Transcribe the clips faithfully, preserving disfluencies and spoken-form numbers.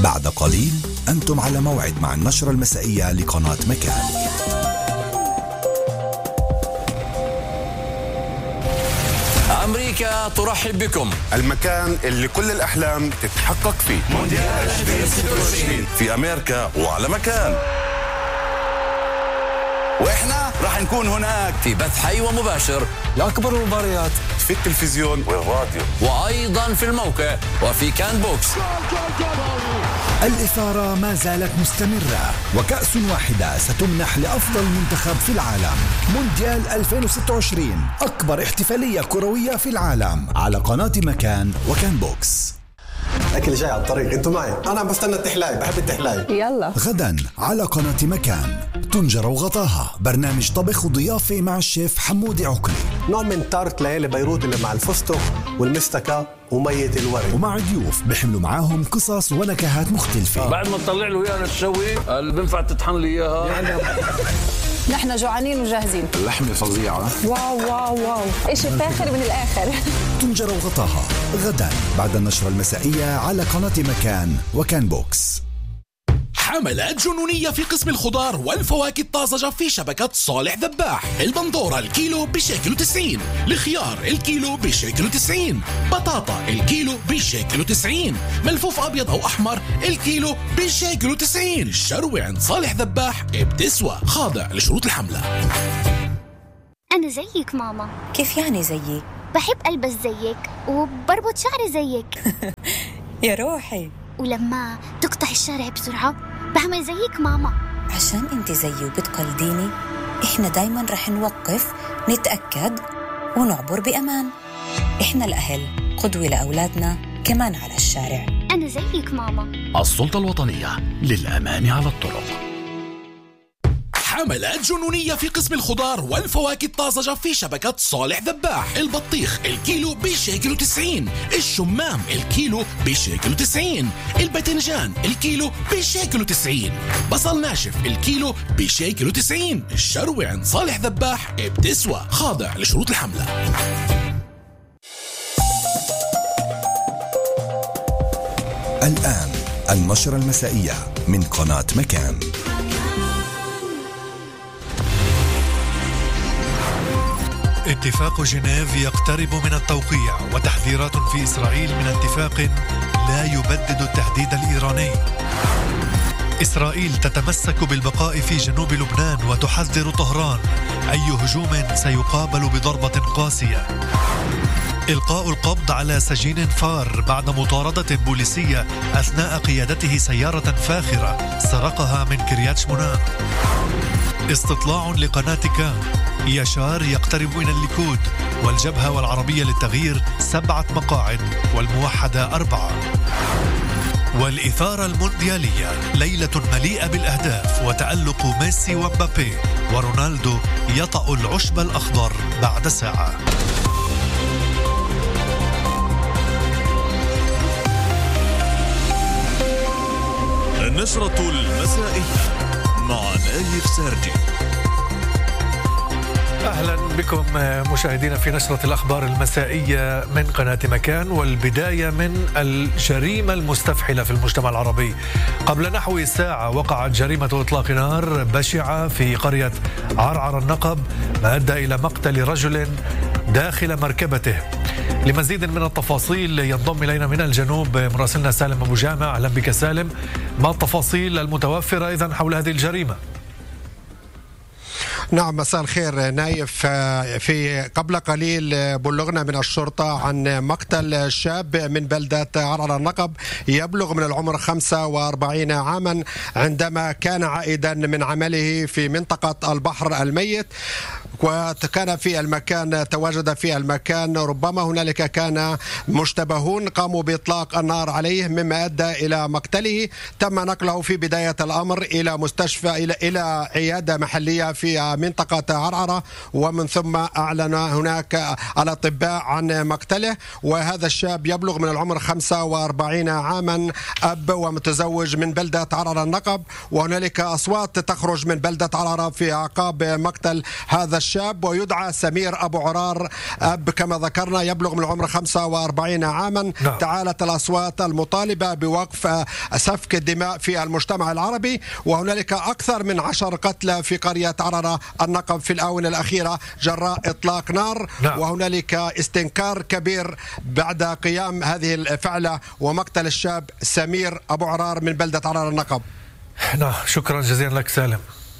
بعد قليل أنتم على موعد مع النشرة المسائية لقناة مكان. أمريكا ترحب بكم، المكان اللي كل الأحلام تتحقق فيه. مونديال ألفين وستة وعشرين في أمريكا وعلى مكان، وإحنا راح نكون هناك في بث حي ومباشر لأكبر المباريات في التلفزيون والراديو، وأيضا في الموقع وفي كان بوكس. الإثارة ما زالت مستمرة، وكأس واحدة ستمنح لأفضل منتخب في العالم. مونديال ألفين وستة وعشرين، أكبر احتفالية كروية في العالم، على قناة مكان وكان بوكس. أكل جاي على الطريق، انتوا معي، أنا عم بستنى التحلاي، بحب التحلاي. يلا. غدا على قناة مكان، طنجرة وغطاها، برنامج طبخ وضيافة مع الشيف حمودي عقلي. نوع من تارت ليالي بيروت اللي مع الفستق والمستكة ومية الورد، ومع ضيوف بيحملوا معاهم قصص ونكهات مختلفة. بعد ما تطلع له اياها تشوي اللي بينفع تطحن لي اياها. نحن جوعانين وجاهزين. اللحمة فظيعة. واو واو واو، إشي فاخر من الآخر. طنجرة وغطاها غدا بعد النشرة المسائية على قناة مكان وكان بوكس. حملات جنونية في قسم الخضار والفواكه الطازجة في شبكة صالح ذباح. البندورة الكيلو بشيكل وتسعين، الخيار الكيلو بشيكل وتسعين، بطاطا الكيلو بشيكل وتسعين، ملفوف أبيض أو أحمر الكيلو بشيكل وتسعين. الشروة عند صالح ذباح بتسوى، خاضع لشروط الحملة. أنا زيك ماما. كيف يعني زيي؟ بحب ألبس زيك وبربط شعري زيك. يا روحي. ولما تقطع الشارع بسرعة بعمل زيك ماما. عشان انت زيي وبتقلديني، احنا دايما رح نوقف نتأكد ونعبر بأمان. احنا الأهل قدوة لأولادنا كمان على الشارع. أنا زيك ماما. السلطة الوطنية للأمان على الطرق. حملات جنونية في قسم الخضار والفواكه الطازجة في شبكة صالح ذباح. البطيخ الكيلو بشيكل وتسعين، الشمام الكيلو بشيكل وتسعين، الباذنجان الكيلو بشيكل وتسعين، بصل ناشف الكيلو بشيكل وتسعين. الشروة عند صالح ذباح بتسوى، خاضع لشروط الحملة. الآن النشرة المسائية من قناة مكان. اتفاق جنيف يقترب من التوقيع، وتحذيرات في إسرائيل من اتفاق لا يبدد التهديد الإيراني. إسرائيل تتمسك بالبقاء في جنوب لبنان وتحذر طهران أي هجوم سيقابل بضربة قاسية. إلقاء القبض على سجين فار بعد مطاردة بوليسية أثناء قيادته سيارة فاخرة سرقها من كريات شمونان. استطلاع لقناة كان، يشار يقترب من الليكود، والجبهة والعربية للتغيير سبعة مقاعد والموحدة أربعة. والإثارة المونديالية، ليلة مليئة بالأهداف وتألق ميسي ومبابي، ورونالدو يطأ العشب الأخضر بعد ساعة. النشرة المسائية مع نايف سارجي. أهلا بكم مشاهدينا في نشرة الأخبار المسائية من قناة مكان، والبداية من الجريمة المستفحلة في المجتمع العربي. قبل نحو ساعة وقعت جريمة إطلاق نار بشعة في قرية عرعر النقب، ما أدى إلى مقتل رجل داخل مركبته. لمزيد من التفاصيل ينضم إلينا من الجنوب مراسلنا سالم أبو جامع. أهلا بك سالم، ما التفاصيل المتوفرة إذن حول هذه الجريمة؟ نعم، مساء الخير نايف. في قبل قليل بلغنا من الشرطة عن مقتل شاب من بلدة عرعر النقب يبلغ من العمر خمسة وأربعين عاما عندما كان عائدا من عمله في منطقة البحر الميت، وكان في المكان تواجد في المكان ربما هنالك كان مشتبهون قاموا بإطلاق النار عليه، مما أدى إلى مقتله. تم نقله في بداية الأمر إلى مستشفى إلى إلى عيادة محلية في منطقة عرعرة، ومن ثم أعلن هناك الأطباء عن مقتله. وهذا الشاب يبلغ من العمر خمسة وأربعين عاما، أب ومتزوج من بلدة عرعرة النقب. وهنالك أصوات تخرج من بلدة عرعرة في أعقاب مقتل هذا الشاب، ويدعى سمير أبو عرار، أب كما ذكرنا يبلغ من العمر خمسة وأربعين عاما. نعم. تعالت الأصوات المطالبة بوقف سفك الدماء في المجتمع العربي، وهنالك أكثر من عشر قتلى في قرية عرعرة النقب في الآونة الأخيرة جراء إطلاق نار. نعم. وهنالك استنكار كبير بعد قيام هذه الفعلة ومقتل الشاب سمير أبو عرار من بلدة عرعرة النقب. نعم، شكرا جزيلا لك سالم.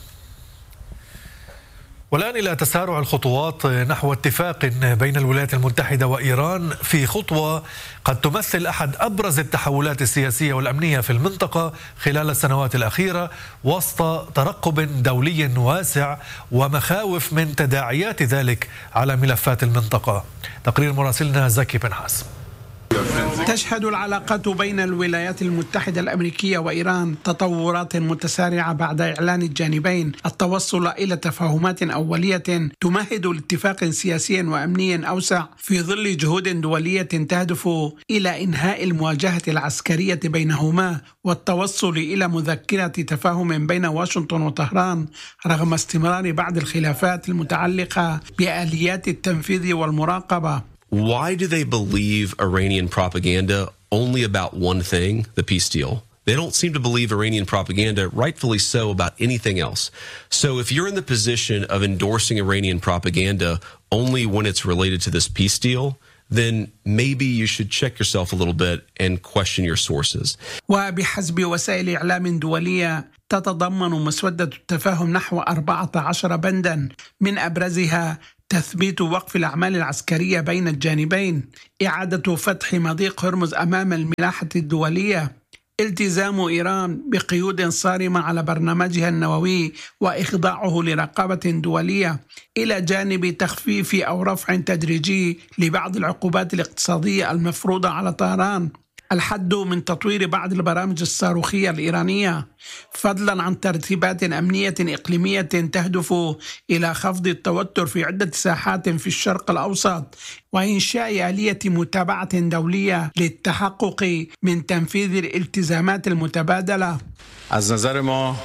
والآن إلى تسارع الخطوات نحو اتفاق بين الولايات المتحدة وإيران في خطوة قد تمثل أحد أبرز التحولات السياسية والأمنية في المنطقة خلال السنوات الأخيرة، وسط ترقب دولي واسع ومخاوف من تداعيات ذلك على ملفات المنطقة. تقرير مراسلنا زكي بن حاسم. تشهد العلاقات بين الولايات المتحدة الأمريكية وإيران تطورات متسارعة بعد إعلان الجانبين التوصل إلى تفاهمات أولية تمهد لاتفاق سياسي وأمني أوسع في ظل جهود دولية تهدف إلى إنهاء المواجهة العسكرية بينهما والتوصل إلى مذكرة تفاهم بين واشنطن وطهران رغم استمرار بعض الخلافات المتعلقة بآليات التنفيذ والمراقبة. Why do they believe Iranian propaganda only about one thing, the peace deal? They don't seem to believe Iranian propaganda, rightfully so, about anything else. So if you're in the position of endorsing Iranian propaganda only when it's related to this peace deal, then maybe you should check yourself a little bit and question your sources. وبحسب وسائل إعلام دولية تتضمن مسودة التفاهم نحو أربعة عشر بندا، من أبرزها تثبيت وقف الأعمال العسكرية بين الجانبين، إعادة فتح مضيق هرمز أمام الملاحة الدولية، التزام إيران بقيود صارمة على برنامجها النووي وإخضاعه لرقابة دولية، إلى جانب تخفيف أو رفع تدريجي لبعض العقوبات الاقتصادية المفروضة على طهران، الحد من تطوير بعض البرامج الصاروخية الإيرانية، فضلا عن ترتيبات أمنية إقليمية تهدف إلى خفض التوتر في عدة ساحات في الشرق الأوسط، وإنشاء آلية متابعة دولية للتحقق من تنفيذ الالتزامات المتبادلة. از نظر ما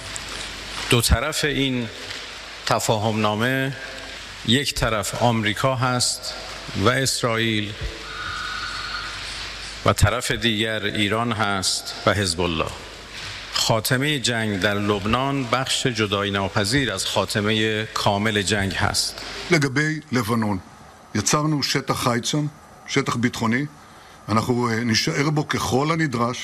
دو طرف این تفاهم نامه، یک طرف آمریکا هست و اسرائیل و طرف دیگر ایران هست و حزب الله. خاتمه جنگ در لبنان بخش جدایی ناپذیر از خاتمه کامل جنگ هست. לגבי לבנון, יצרנו שטח חיץ שם, שטח ביטחוני, אנחנו נשאר בו ככל הנדרש.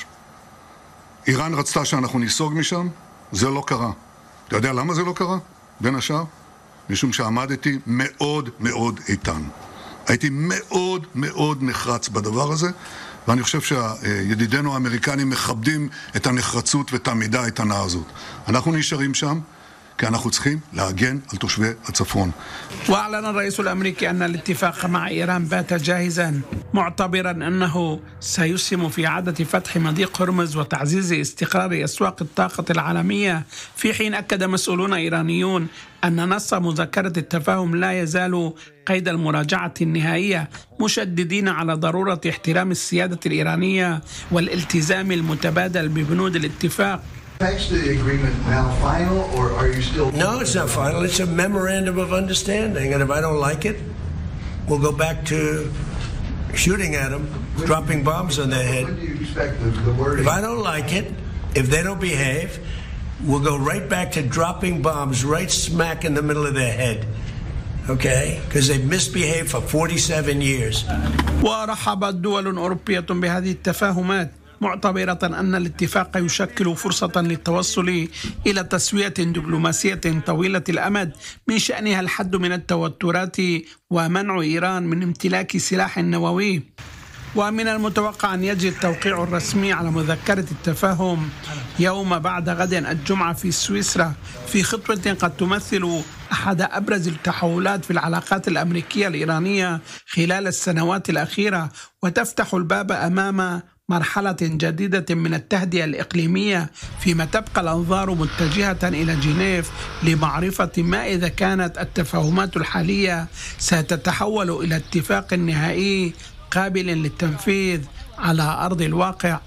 איראן רצתה שאנחנו ניסוג משם, זה לא קרה. אתה יודע למה זה לא קרה? בין השאר, משום שעמדתי מאוד מאוד איתן. הייתי מאוד מאוד נחרץ בדבר הזה, ואני חושב שידידינו האמריקנים מכבדים את הנחרצות ואת העמידה האיתנה הזאת. אנחנו נשארים שם כי אנחנו צריכים להגן על תושבי הצפון. وأعلن الرئيس الأمريكي أن الاتفاق مع إيران بات جاهزا، معتبرا أنه سيسهم في إعادة فتح مضيق هرمز وتعزيز استقرار أسواق الطاقة العالمية، في حين أكد مسؤولون إيرانيون أن نص مذكرة التفاهم لا يزال قيد المراجعة النهائية، مشددين على ضرورة احترام السيادة الإيرانية والالتزام المتبادل ببنود الاتفاق. Is the agreement now final, or are you still... No, it's not final. It's a memorandum of understanding. And if I don't like it, we'll go back to shooting at them, when, dropping bombs on their head. When do you expect the, the wording? If I don't like it, if they don't behave, we'll go right back to dropping bombs right smack in the middle of their head. Okay? Because they've misbehaved for forty-seven years. ورحبت دول أوروبية بهذه التفاهمات، معتبرة أن الاتفاق يشكل فرصة للتوصل إلى تسوية دبلوماسية طويلة الأمد من شأنها الحد من التوترات ومنع إيران من امتلاك سلاح نووي. ومن المتوقع أن يجري التوقيع الرسمي على مذكرة التفاهم يوم بعد غد الجمعة في سويسرا، في خطوة قد تمثل أحد أبرز التحولات في العلاقات الأمريكية الإيرانية خلال السنوات الأخيرة، وتفتح الباب أمام مرحلة جديدة من التهدئة الإقليمية، فيما تبقى الأنظار متجهة إلى جنيف لمعرفة ما إذا كانت التفاهمات الحالية ستتحول إلى اتفاق نهائي قابل للتنفيذ على أرض الواقع.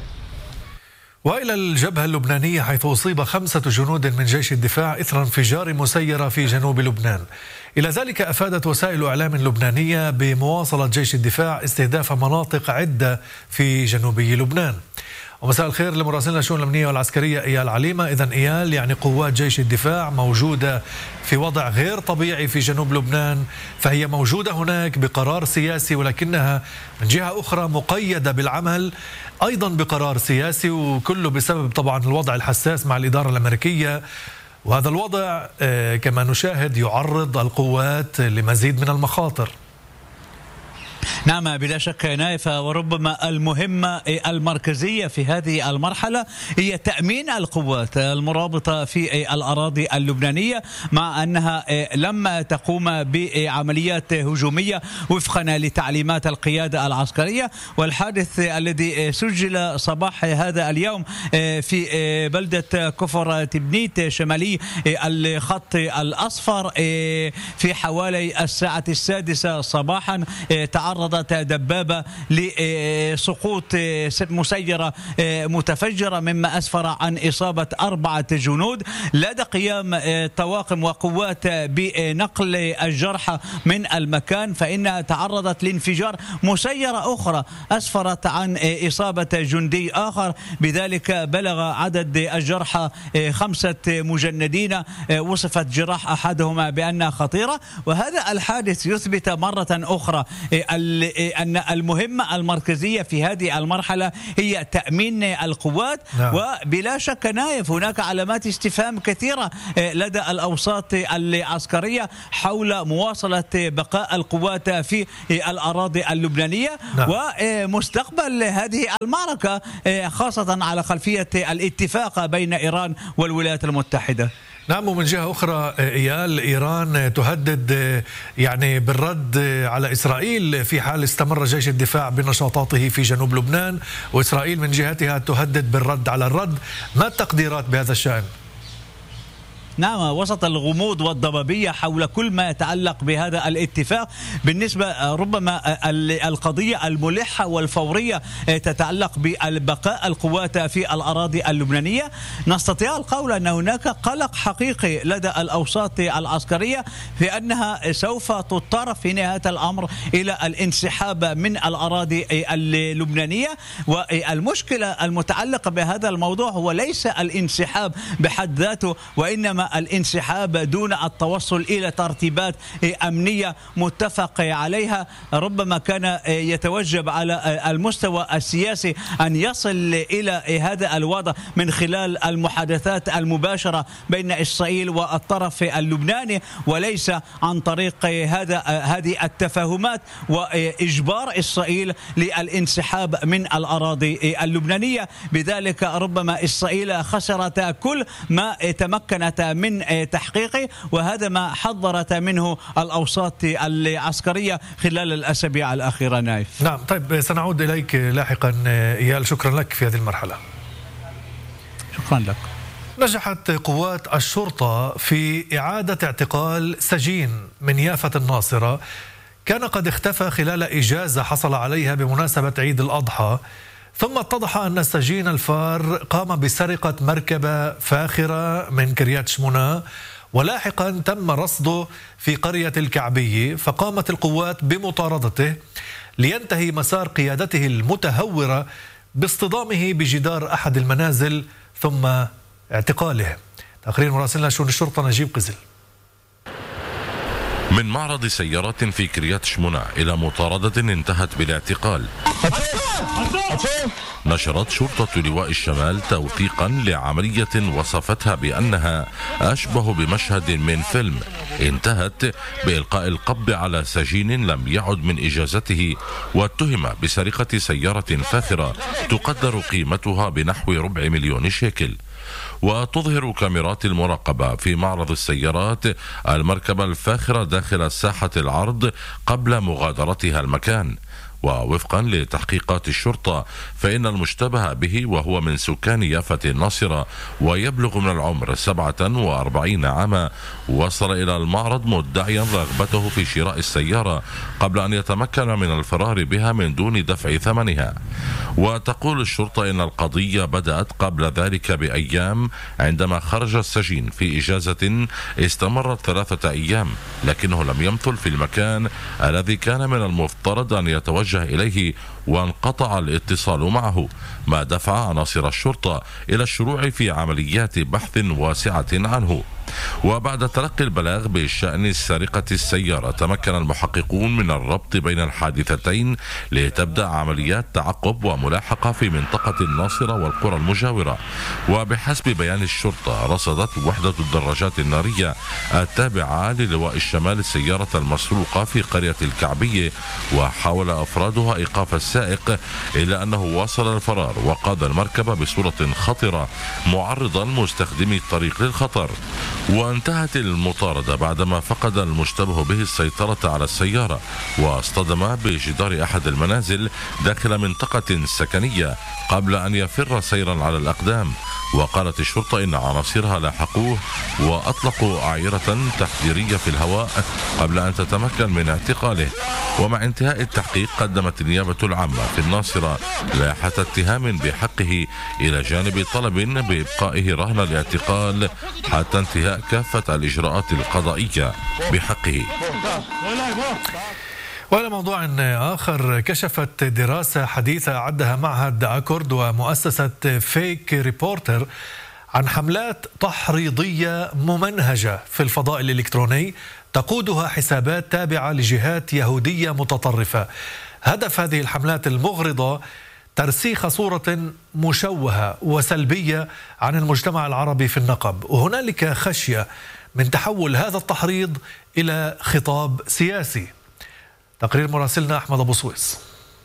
وإلى الجبهة اللبنانية، حيث أصيب خمسة جنود من جيش الدفاع إثر انفجار مسيرة في جنوب لبنان. إلى ذلك أفادت وسائل إعلام لبنانية بمواصلة جيش الدفاع استهداف مناطق عدة في جنوبي لبنان. ومساء الخير لمراسلنا الشؤون الأمنية والعسكرية إيال عليمة. إذن إيال، يعني قوات جيش الدفاع موجودة في وضع غير طبيعي في جنوب لبنان، فهي موجودة هناك بقرار سياسي، ولكنها من جهة أخرى مقيدة بالعمل أيضا بقرار سياسي، وكله بسبب طبعا الوضع الحساس مع الإدارة الأمريكية. وهذا الوضع كما نشاهد يعرض القوات لمزيد من المخاطر. نعم بلا شك نايف، وربما المهمة المركزية في هذه المرحلة هي تأمين القوات المرابطة في الأراضي اللبنانية، مع أنها لم تقوم بعمليات هجومية وفقا لتعليمات القيادة العسكرية. والحادث الذي سجل صباح هذا اليوم في بلدة كفر تبنيت شمالي الخط الأصفر في حوالي الساعة السادسة صباحا، تعرضت دبابة لسقوط مسيرة متفجرة، مما أسفر عن إصابة أربعة جنود. لدى قيام طواقم وقوات بنقل الجرحى من المكان، فإنها تعرضت لانفجار مسيرة أخرى أسفرت عن إصابة جندي آخر، بذلك بلغ عدد الجرحى خمسة مجندين، وصفت جراح أحدهما بأنها خطيرة. وهذا الحادث يثبت مرة أخرى أن المهمة المركزية في هذه المرحلة هي تأمين القوات. نعم. وبلا شك نايف هناك علامات استفهام كثيرة لدى الأوساط العسكرية حول مواصلة بقاء القوات في الأراضي اللبنانية. نعم. ومستقبل هذه المعركة، خاصة على خلفية الاتفاق بين إيران والولايات المتحدة. نعم. ومن جهة أخرى إيال، إيران تهدد يعني بالرد على إسرائيل في حال استمر جيش الدفاع بنشاطاته في جنوب لبنان، وإسرائيل من جهتها تهدد بالرد على الرد. ما التقديرات بهذا الشأن؟ نعم، وسط الغموض والضبابية حول كل ما يتعلق بهذا الاتفاق، بالنسبة ربما القضية الملحة والفورية تتعلق ببقاء القوات في الأراضي اللبنانية، نستطيع القول أن هناك قلق حقيقي لدى الأوساط العسكرية في أنها سوف تضطر في نهاية الأمر إلى الانسحاب من الأراضي اللبنانية. والمشكلة المتعلقة بهذا الموضوع هو ليس الانسحاب بحد ذاته، وإنما الانسحاب دون التوصل إلى ترتيبات أمنية متفق عليها. ربما كان يتوجب على المستوى السياسي أن يصل إلى هذا الوضع من خلال المحادثات المباشرة بين إسرائيل والطرف اللبناني، وليس عن طريق هذا هذه التفاهمات وإجبار إسرائيل للانسحاب من الأراضي اللبنانية. بذلك ربما إسرائيل خسرت كل ما تمكنت من تحقيقه، وهذا ما حذرت منه الأوساط العسكرية خلال الأسابيع الأخيرة. نايف. نعم. طيب، سنعود إليك لاحقا إيال، شكرا لك في هذه المرحلة. شكرا لك. نجحت قوات الشرطة في إعادة اعتقال سجين من يافة الناصرة كان قد اختفى خلال إجازة حصل عليها بمناسبة عيد الأضحى، ثم اتضح أن السجين الفار قام بسرقة مركبة فاخرة من كريات شمونة، ولاحقا تم رصده في قرية الكعبية، فقامت القوات بمطاردته لينتهي مسار قيادته المتهورة باصطدامه بجدار أحد المنازل ثم اعتقاله. تقرير مراسلنا شؤون الشرطة نجيب قزل. من معرض سيارات في كريات شمونة إلى مطاردة انتهت بالاعتقال. نشرت شرطة لواء الشمال توثيقا لعملية وصفتها بأنها أشبه بمشهد من فيلم، انتهت بإلقاء القبض على سجين لم يعد من إجازته، واتهم بسرقة سيارة فاخرة تقدر قيمتها بنحو ربع مليون شيكل. وتظهر كاميرات المراقبة في معرض السيارات المركبة الفاخرة داخل ساحة العرض قبل مغادرتها المكان، ووفقا لتحقيقات الشرطة فإن المشتبه به وهو من سكان يافا الناصرة ويبلغ من العمر سبعة وأربعين عاما وصل إلى المعرض مدعيا رغبته في شراء السيارة قبل أن يتمكن من الفرار بها من دون دفع ثمنها. وتقول الشرطة إن القضية بدأت قبل ذلك بأيام عندما خرج السجين في إجازة استمرت ثلاثة أيام، لكنه لم يمثل في المكان الذي كان من المفترض أن يتوجه إليه وانقطع الاتصال معه، ما دفع عناصر الشرطة إلى الشروع في عمليات بحث واسعة عنه. وبعد تلقي البلاغ بشأن سرقة السيارة تمكن المحققون من الربط بين الحادثتين لتبدأ عمليات تعقب وملاحقة في منطقة الناصرة والقرى المجاورة. وبحسب بيان الشرطة رصدت وحدة الدراجات النارية التابعة للواء الشمال السيارة المسروقة في قرية الكعبية، وحاول أفرادها إيقاف السائق إلا أنه واصل الفرار وقاد المركبة بصورة خطرة معرضا مستخدمي الطريق للخطر. وانتهت المطاردة بعدما فقد المشتبه به السيطرة على السيارة واصطدم بجدار أحد المنازل داخل منطقة سكنية قبل أن يفر سيرا على الأقدام. وقالت الشرطة إن عناصرها لاحقوه وأطلقوا أعيرة تحذيرية في الهواء قبل أن تتمكن من اعتقاله. ومع انتهاء التحقيق قدمت النيابة العامة في الناصرة لائحة اتهام بحقه إلى جانب طلب بإبقائه رهن الاعتقال حتى انتهاء كافة الإجراءات القضائية بحقه. وعلى موضوع آخر، كشفت دراسة حديثة أعدها معهد أكورد ومؤسسة فيك ريبورتر عن حملات تحريضية ممنهجة في الفضاء الإلكتروني تقودها حسابات تابعة لجهات يهودية متطرفة. هدف هذه الحملات المغرضة ترسيخ صورة مشوهة وسلبية عن المجتمع العربي في النقب، وهنالك خشية من تحول هذا التحريض إلى خطاب سياسي. تقرير مراسلنا أحمد أبو سويس.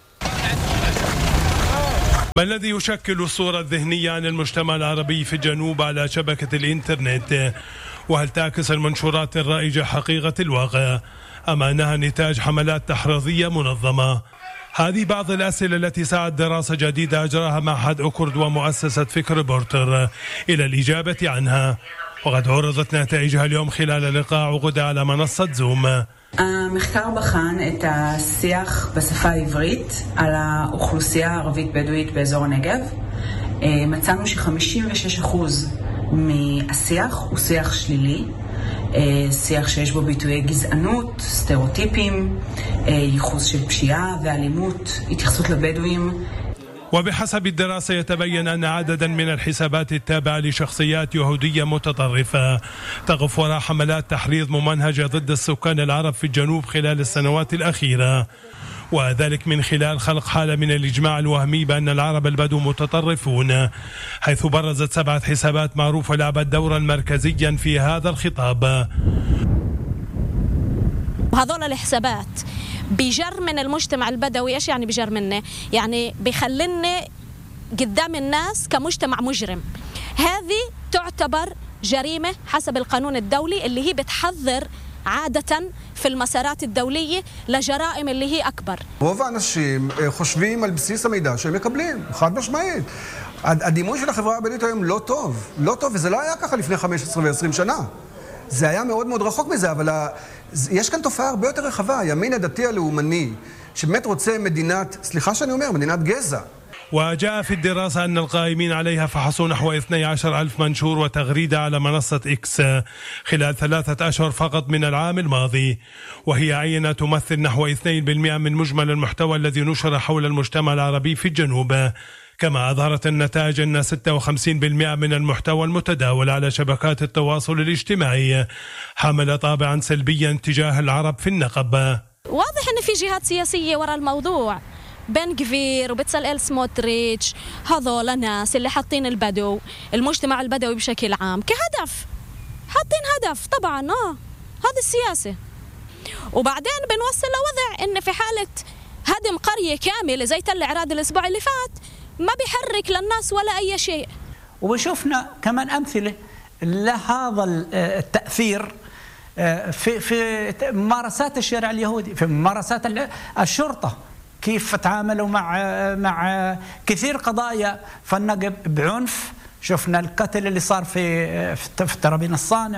ما الذي يشكل الصورة الذهنية عن المجتمع العربي في الجنوب على شبكة الإنترنت؟ وهل تعكس المنشورات الرائجة حقيقة الواقع أم أنها نتاج حملات تحريضية منظمة؟ هذه بعض الأسئلة التي سعت دراسة جديدة أجراها معهد أكورد ومؤسسة فيك ريبورتر إلى الإجابة عنها، وقد عرضت נתائجها اليوم خلال لقاء عقد على منصة زوم. המחקר בחן את השיח בשפה העברית על האוכלוסייה הערבית-בדואית באזור הנגב. מצאנו ש-חמישים ושש אחוז מהשיח הוא שיח שלילי, שיח שיש בו ביטויי גזענות, סטריאוטיפים, ייחוס של פשיעה ואלימות, התייחסות לבדואים. وبحسب الدراسة يتبين أن عددا من الحسابات التابعة لشخصيات يهودية متطرفة تقف وراء حملات تحريض ممنهجة ضد السكان العرب في الجنوب خلال السنوات الأخيرة، وذلك من خلال خلق حالة من الإجماع الوهمي بأن العرب البدو متطرفون، حيث برزت سبعة حسابات معروفة لعبت دورا مركزيا في هذا الخطاب. هذول الحسابات بجر من المجتمع البدوي. ايش يعني بجر منه؟ يعني بيخلينا قدام الناس كمجتمع مجرم. هذه تعتبر جريمة حسب القانون الدولي اللي هي بتحذر عادة في المسارات الدولية لجرائم اللي هي أكبر. רוב האנשים חושבים על בסיס המידע שהם מקבלים, חד משמעית. הדימוי של החברה הבדואית היום לא טוב, לא טוב, וזה לא היה ככה לפני חמש עשרה ועשרים שנה. זה היה מאוד מאוד רחוק מזה, אבל יש כאן תופעה הרבה יותר רחבה, הימין הדתי הלאומני, שבאמת רוצה מדינת, סליחה שאני אומר, מדינת גזע. وجاء في الدراسة أن القائمين عليها فحصوا نحو اثني عشر ألف منشور وتغريدة على منصة إكس خلال ثلاثة أشهر فقط من العام الماضي، وهي عينة تمثل نحو اثنين بالمئة من مجمل المحتوى الذي نشر حول المجتمع العربي في الجنوب. كما أظهرت النتائج أن ستة وخمسين بالمئة من المحتوى المتداول على شبكات التواصل الاجتماعي حمل طابعا سلبيا تجاه العرب في النقب. واضح أن في جهات سياسية وراء الموضوع، بن غفير وبتصلال سموتريتش، هذول ناس اللي حاطين البدو المجتمع البدوي بشكل عام كهدف، حاطين هدف طبعا اه هذا السياسة. وبعدين بنوصل لوضع ان في حالة هدم قرية كاملة زي تل عراد الاسبوع اللي فات ما بيحرك للناس ولا اي شيء. وشفنا كمان امثلة لهذا التأثير في في ممارسات الشارع اليهودي، في ممارسات الشرطة كيف تعاملوا مع مع كثير قضايا في النقب بعنف. شفنا القتل اللي صار في في ترابين الصانع.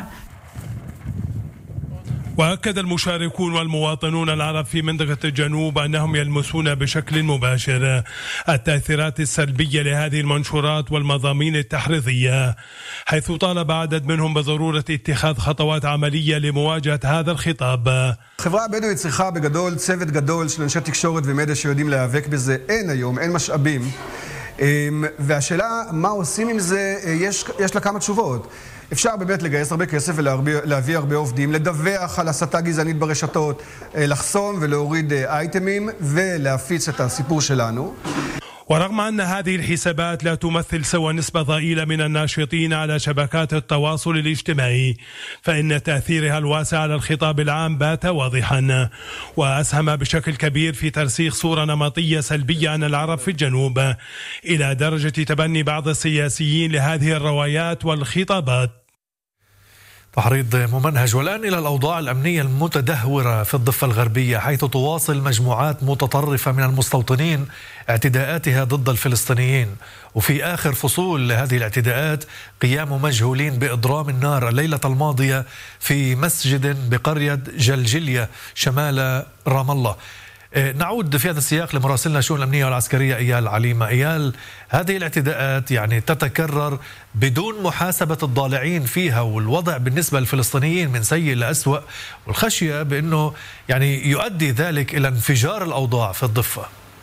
وأكد المشاركون والمواطنون العرب في منطقة الجنوب أنهم يلمسون بشكل مباشر التأثيرات السلبية لهذه المنشورات والمضامين التحريضية، حيث طالب عدد منهم بضرورة اتخاذ خطوات عملية لمواجهة هذا الخطاب. החברה הבדואית צריכה בגדול צוות גדול של אנשי תקשורת ומדיה שיודעים להיאבק בזה. אין היום, אין משאבים. והשאלה מה עושים עם זה, יש, יש לה כמה תשובות. אפשר באמת לגייס הרבה כסף ולהביא הרבה עובדים, לדווח על הסתה גזענית ברשתות, לחסום ולהוריד אייטמים ולהפיץ את הסיפור שלנו. ورغم أن هذه الحسابات لا تمثل سوى نسبة ضئيلة من الناشطين على شبكات التواصل الاجتماعي، فإن تأثيرها الواسع على الخطاب العام بات واضحا، وأسهم بشكل كبير في ترسيخ صورة نمطية سلبية عن العرب في الجنوب، إلى درجة تبني بعض السياسيين لهذه الروايات والخطابات. تحريض ممنهج. والآن إلى الأوضاع الأمنية المتدهورة في الضفة الغربية، حيث تواصل مجموعات متطرفة من المستوطنين اعتداءاتها ضد الفلسطينيين، وفي آخر فصول هذه الاعتداءات قيام مجهولين بإضرام النار الليلة الماضية في مسجد بقرية جلجلية شمال رام الله. نعود في هذا السياق لمراسلنا الشؤون الأمنية والعسكرية إيال عليمة. إيال، هذه الاعتداءات يعني تتكرر بدون محاسبة الضالعين فيها، والوضع بالنسبة للفلسطينيين من سيء لأسوأ، والخشية بأنه يعني يؤدي ذلك إلى انفجار الأوضاع في الضفة.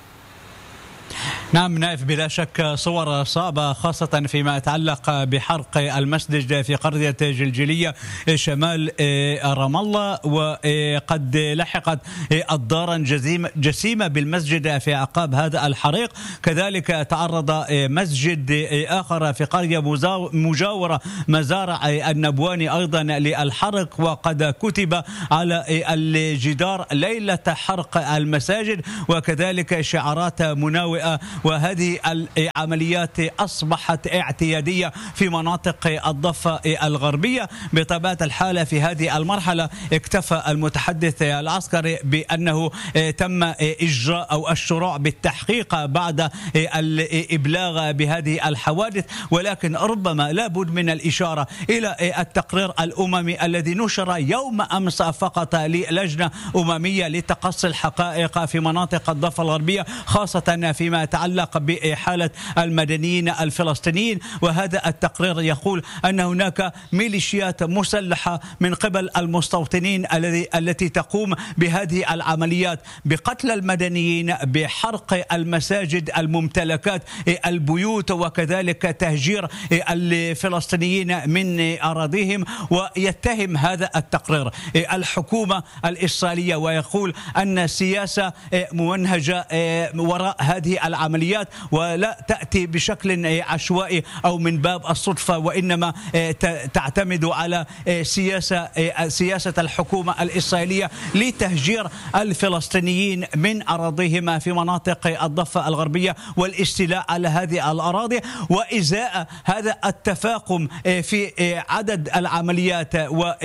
نعم نايف، بلا شك صور صعبة خاصة فيما يتعلق بحرق المسجد في قرية جلجلية شمال رام الله، وقد لحقت أضرارا جسيمة بالمسجد في أعقاب هذا الحريق. كذلك تعرض مسجد آخر في قرية مجاورة مزارع النبواني أيضا للحرق، وقد كتب على الجدار ليلة حرق المساجد، وكذلك شعارات مناوئة. وهذه العمليات أصبحت اعتيادية في مناطق الضفة الغربية. بطبيعة الحال في هذه المرحلة اكتفى المتحدث العسكري بأنه تم إجراء أو الشروع بالتحقيق بعد الإبلاغ بهذه الحوادث، ولكن ربما لابد من الإشارة إلى التقرير الأممي الذي نشر يوم أمس فقط للجنة أممية لتقصي الحقائق في مناطق الضفة الغربية، خاصة فيما يتعلق بحالة المدنيين الفلسطينيين. وهذا التقرير يقول أن هناك ميليشيات مسلحة من قبل المستوطنين التي تقوم بهذه العمليات بقتل المدنيين، بحرق المساجد، الممتلكات، البيوت، وكذلك تهجير الفلسطينيين من أراضيهم. ويتهم هذا التقرير الحكومة الإسرائيلية ويقول أن سياسة ممنهجة وراء هذه العمليات، ولا تأتي بشكل عشوائي أو من باب الصدفة، وإنما تعتمد على سياسة سياسة الحكومة الإسرائيلية لتهجير الفلسطينيين من أراضيهم في مناطق الضفة الغربية والاستيلاء على هذه الأراضي. وإزاء هذا التفاقم في عدد العمليات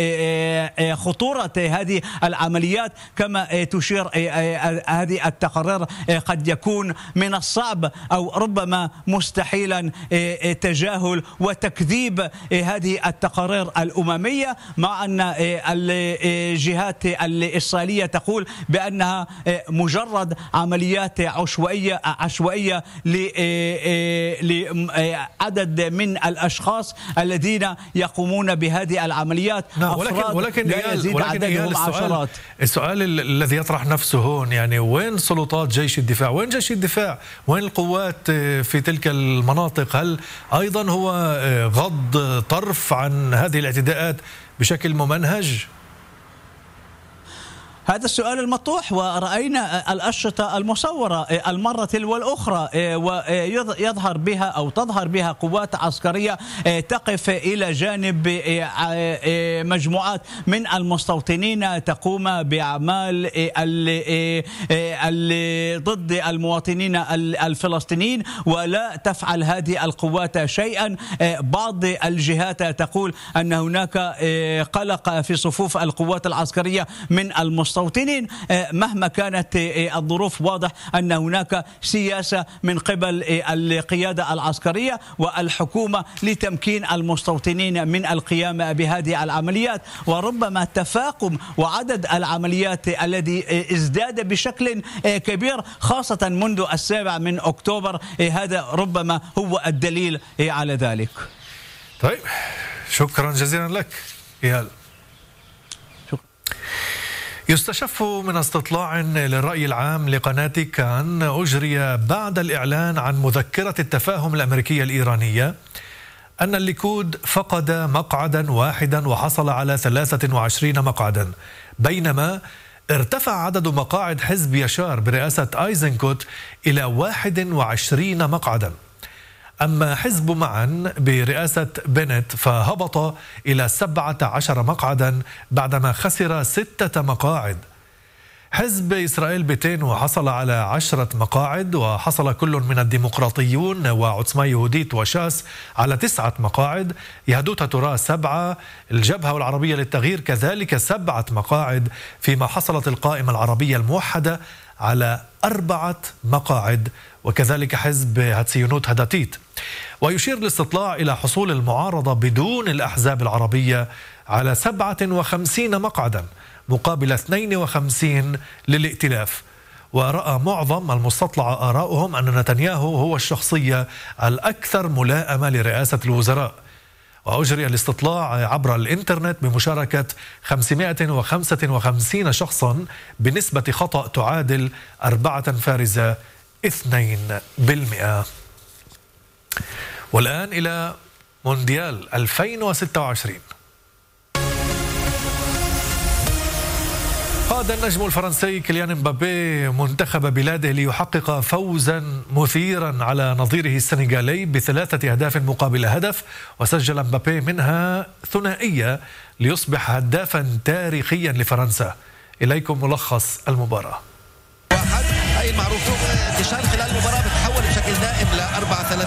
وخطورة هذه العمليات كما تشير هذه التقارير، قد يكون من الصعب أو ربما مستحيلا تجاهل وتكذيب هذه التقارير الأممية، مع أن الجهات الإسرائيلية تقول بأنها مجرد عمليات عشوائية عشوائية لعدد من الأشخاص الذين يقومون بهذه العمليات. نعم، ولكن ولكن لا يزيد ولكن عددهم السؤال عشرات. السؤال الذي يطرح نفسه هون، يعني وين سلطات جيش الدفاع؟ وين جيش الدفاع؟ وين القوات في تلك المناطق؟ هل أيضا هو غض طرف عن هذه الاعتداءات بشكل ممنهج؟ هذا السؤال المطروح، ورأينا الأشرطة المصورة المرة تلو الأخرى، ويظهر بها أو تظهر بها قوات عسكرية تقف إلى جانب مجموعات من المستوطنين تقوم بأعمال ضد المواطنين الفلسطينيين، ولا تفعل هذه القوات شيئا. بعض الجهات تقول أن هناك قلق في صفوف القوات العسكرية من المستوطنين المستوطنين مهما كانت الظروف. واضح أن هناك سياسة من قبل القيادة العسكرية والحكومة لتمكين المستوطنين من القيام بهذه العمليات، وربما تفاقم وعدد العمليات الذي ازداد بشكل كبير خاصة منذ السابع من أكتوبر، هذا ربما هو الدليل على ذلك. طيب شكرا جزيلا لك إيهال. يستشف من استطلاع للرأي العام لقناة كان أجري بعد الإعلان عن مذكرة التفاهم الأمريكية الإيرانية أن الليكود فقد مقعدا واحدا وحصل على ثلاثة وعشرين مقعدا، بينما ارتفع عدد مقاعد حزب يشار برئاسة آيزنكوت إلى واحد وعشرين مقعدا. أما حزب معا برئاسة بنت فهبط إلى سبعة عشر مقعدا بعدما خسر ستة مقاعد. حزب إسرائيل بيتينو حصل على عشرة مقاعد، وحصل كل من الديمقراطيون وعتصمة يهوديت وشاس على تسعة مقاعد، يهدوت ترى سبعة، الجبهة والعربية للتغيير كذلك سبعة مقاعد، فيما حصلت القائمة العربية الموحدة على أربعة مقاعد، وكذلك حزب هاتسيونوت هداتيت. ويشير الاستطلاع إلى حصول المعارضة بدون الأحزاب العربية على سبعة وخمسين مقعدا مقابل اثنين وخمسين للائتلاف. ورأى معظم المستطلع آراؤهم أن نتنياهو هو الشخصية الأكثر ملائمة لرئاسة الوزراء. وأجري الاستطلاع عبر الإنترنت بمشاركة خمسمائة وخمسة وخمسين شخصا بنسبة خطأ تعادل أربعة فارزة اثنين بالمئة. والآن إلى مونديال ألفين وستة وعشرين. قاد النجم الفرنسي كيليان مبابي منتخب بلاده ليحقق فوزا مثيرا على نظيره السنغالي بثلاثة أهداف مقابل هدف، وسجل مبابي منها ثنائية ليصبح هدافا تاريخيا لفرنسا. إليكم ملخص المباراة. واحد أي المعروف انتشار خلال المباراة بتحول بشكل دائم ل أربعة ثلاثة